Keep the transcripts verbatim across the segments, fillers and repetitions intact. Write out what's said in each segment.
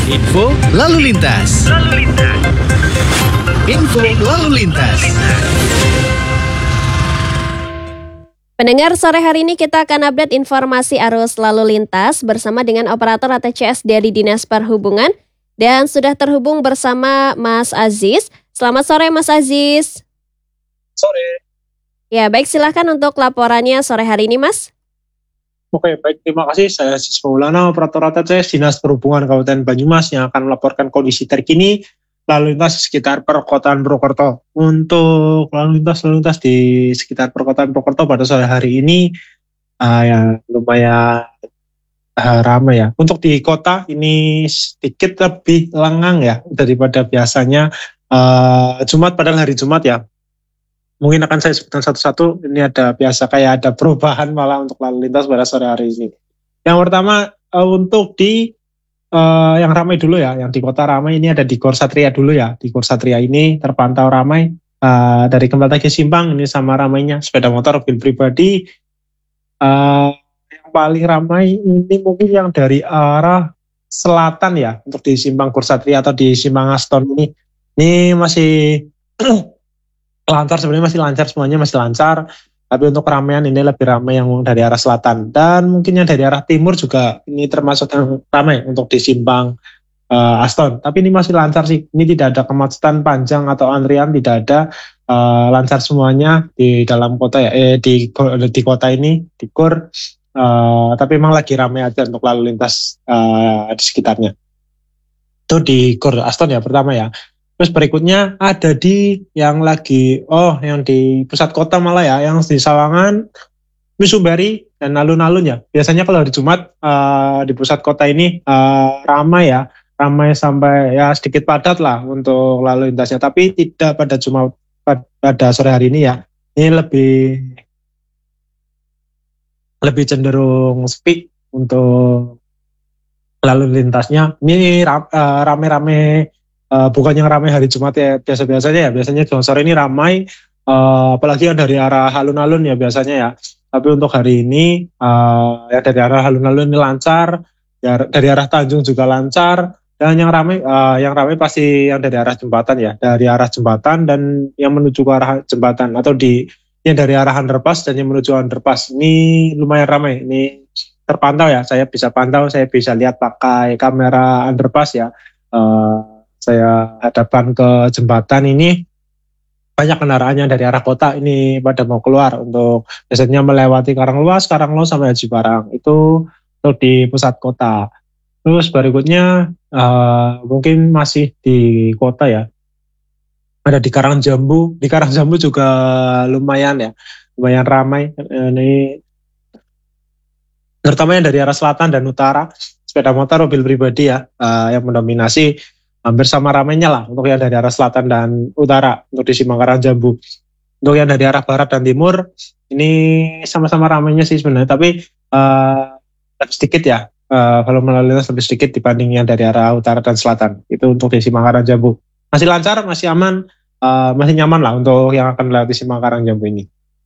Info lalu lintas. Lalu lintas. Info lalu lintas. Pendengar, sore hari ini kita akan update informasi arus lalu lintas bersama dengan operator A T C S dari Dinas Perhubungan dan sudah terhubung bersama Mas Aziz. Selamat sore Mas Aziz. Sore. Ya, baik, silakan untuk laporannya sore hari ini, Mas. Oke, baik, terima kasih. Saya Aziz Maulana, operator A T C S Dinas Perhubungan Kabupaten Banyumas yang akan melaporkan kondisi terkini lalu lintas di sekitar perkotaan Purwokerto. Untuk lalu lintas lalu lintas di sekitar perkotaan Purwokerto pada sore hari ini uh, ya lumayan uh, ramai ya. Untuk di kota ini sedikit lebih lengang ya daripada biasanya. Uh, Jumat, padahal hari Jumat ya. Mungkin akan saya sebutkan satu-satu. Ini ada biasa kayak ada perubahan malah untuk lalu lintas pada sore hari ini. Yang pertama uh, untuk di uh, yang ramai dulu ya, yang di kota ramai ini ada di Gor Satria dulu ya. Di Gor Satria ini terpantau ramai uh, dari Kembal Tagi Simpang ini sama ramainya sepeda motor, mobil pribadi. Uh, yang paling ramai ini mungkin yang dari arah selatan ya, untuk di Simpang Gor Satria atau di Simpang Aston ini. Ini masih lancar, sebenarnya masih lancar, semuanya masih lancar, tapi untuk keramaian ini lebih ramai yang dari arah selatan, dan mungkin yang dari arah timur juga ini termasuk yang ramai untuk di Simpang uh, Aston, tapi ini masih lancar sih, ini tidak ada kemacetan panjang atau antrian, tidak ada, uh, lancar semuanya di dalam kota ya, eh, di, di kota ini, di Gor, uh, tapi memang lagi ramai aja untuk lalu lintas uh, di sekitarnya. Itu di Gor Aston ya pertama ya. Terus berikutnya ada di yang lagi, oh yang di pusat kota malah ya, yang di Sawangan, Misubari, dan alun-alun ya. Biasanya kalau hari Jumat uh, di pusat kota ini uh, ramai ya, ramai sampai ya sedikit padat lah untuk lalu lintasnya. Tapi tidak pada Jumat, pada sore hari ini ya. Ini lebih lebih cenderung sepi untuk lalu lintasnya. Ini uh, rame-rame. Uh, bukan yang ramai hari Jumat ya biasa-biasanya ya, biasanya jam sore ini ramai, uh, apalagi yang dari arah alun-alun ya biasanya ya. Tapi untuk hari ini uh, ya dari arah alun-alun ini lancar, ya dari arah Tanjung juga lancar, dan yang ramai uh, yang ramai pasti yang dari arah jembatan ya, dari arah jembatan dan yang menuju ke arah jembatan, atau di yang dari arah underpass dan yang menuju underpass ini lumayan ramai. Ini terpantau ya, saya bisa pantau, saya bisa lihat pakai kamera underpass ya. Uh, Saya hadapan ke jembatan ini, banyak kendaraan yang dari arah kota ini pada mau keluar untuk biasanya melewati Karangluas, Karanglo sampai Haji Barang, itu untuk di pusat kota. Terus berikutnya uh, mungkin masih di kota ya, ada di Karangjambu. Di Karangjambu juga lumayan ya, lumayan ramai. Ini terutama yang dari arah selatan dan utara, sepeda motor, mobil pribadi ya, uh, yang mendominasi. Hampir sama ramainya lah untuk yang dari arah selatan dan utara untuk di Simpang Karangjambu. Untuk yang dari arah barat dan timur ini sama-sama ramainya sih sebenarnya, tapi uh, lebih sedikit ya, uh, kalau melalui lintas lebih sedikit dibanding yang dari arah utara dan selatan. Itu untuk di Simpang Karangjambu masih lancar, masih aman, uh, masih nyaman lah untuk yang akan melewati Simpang Karangjambu ini.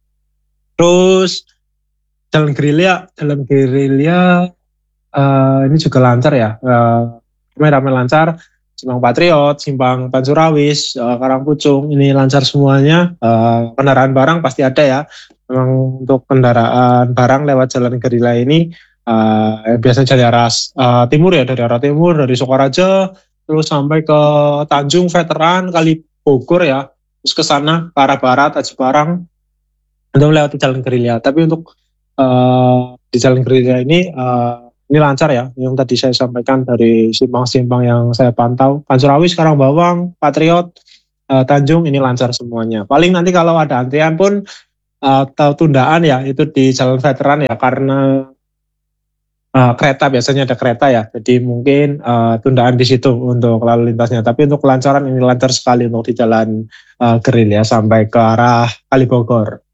Terus Jalan Gerilya, Jalan Gerilya uh, ini juga lancar ya, uh, ramai-ramai lancar. Simpang Patriot, Simpang Pansurawis, uh, Karangpucung, ini lancar semuanya. Uh, kendaraan barang pasti ada ya. Memang untuk kendaraan barang lewat Jalan Gerilya ini uh, biasanya dari arah uh, timur ya, dari arah timur, dari Sukoraja, terus sampai ke Tanjung, Veteran, Kali Bogor ya, terus ke sana ke arah barat, Haji Barang, untuk melewati Jalan Gerilya. Tapi untuk uh, di Jalan Gerilya ini uh, ini lancar ya, yang tadi saya sampaikan dari simpang-simpang yang saya pantau, Pansurawis, Karangbawang, Patriot, uh, Tanjung, ini lancar semuanya. Paling nanti kalau ada antrian pun uh, atau tundaan ya, itu di Jalan Veteran ya, karena uh, kereta, biasanya ada kereta ya, jadi mungkin uh, tundaan di situ untuk lalu lintasnya. Tapi untuk kelancaran ini lancar sekali untuk di Jalan uh, Gerilya sampai ke arah Kali Bogor.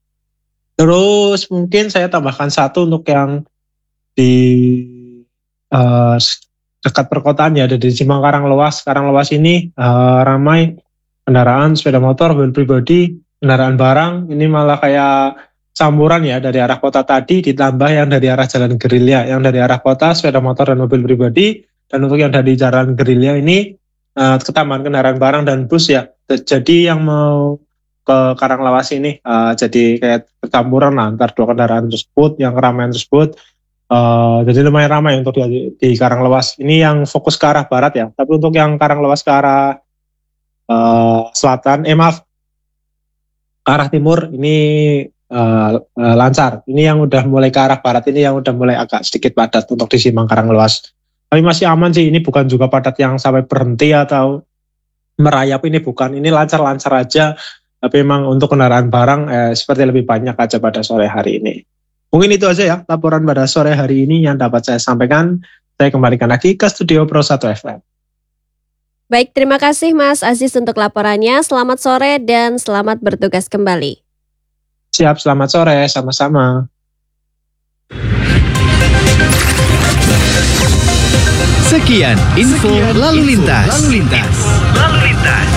Terus mungkin saya tambahkan satu untuk yang di uh, dekat perkotaan ya, ada di Simpang Karanglewas. Karanglewas ini uh, ramai kendaraan sepeda motor, mobil pribadi, kendaraan barang. Ini malah kayak campuran ya, dari arah kota tadi ditambah yang dari arah Jalan Gerilya. Yang dari arah kota sepeda motor dan mobil pribadi, Dan untuk yang dari Jalan Gerilya ini uh, ketambahan kendaraan barang dan bus ya. Jadi yang mau ke Karanglawas ini uh, jadi kayak percampuran lah antar dua kendaraan tersebut, yang keramaian tersebut. Uh, jadi lumayan ramai untuk di, di Karanglewas. Ini yang fokus ke arah barat ya. Tapi untuk yang Karanglewas ke arah uh, selatan, eh maaf, ke arah timur ini uh, uh, lancar. Ini yang udah mulai ke arah barat ini yang udah mulai agak sedikit padat untuk di Simpang Karanglewas. Tapi masih aman sih. Ini bukan juga padat yang sampai berhenti atau merayap, ini bukan. Ini lancar-lancar aja. Tapi memang untuk kendaraan barang eh, seperti lebih banyak aja pada sore hari ini. Mungkin itu aja ya laporan pada sore hari ini yang dapat saya sampaikan. Saya kembalikan lagi ke studio Pro satu F M. Baik, terima kasih Mas Aziz untuk laporannya. Selamat sore dan selamat bertugas kembali. Siap, selamat sore, sama-sama. Sekian info Sekian lalu info lintas. lalu lintas. Lalu lintas.